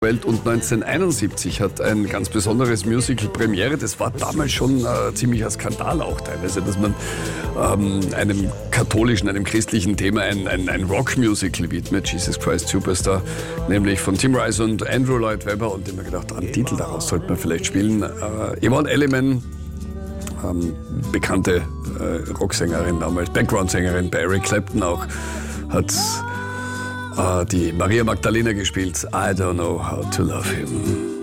Welt und 1971 hat ein ganz besonderes Musical Premiere. Das war damals schon ziemlich ein Skandal auch teilweise, dass man einem katholischen, einem christlichen Thema ein Rock-Musical widmet, Jesus Christ Superstar, nämlich von Tim Rice und Andrew Lloyd Webber. Und ich habe mir gedacht, einen Titel daraus sollte man vielleicht spielen. Yvonne Elliman, bekannte Rocksängerin damals, Background-Sängerin bei Eric Clapton auch, hat die Maria Magdalena gespielt. I don't know how to love him.